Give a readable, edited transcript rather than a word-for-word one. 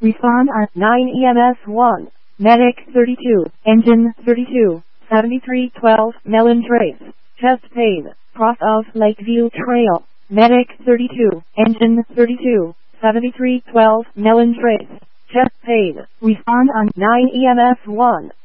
Respond on 9 EMS 1. Medic 32. Engine 32. 7312 Melon Trace. Chest pain. Cross of Lakeview Trail. Medic 32. Engine 32. 7312 Melon Trace. Chest pain. Respond on 9 EMS 1.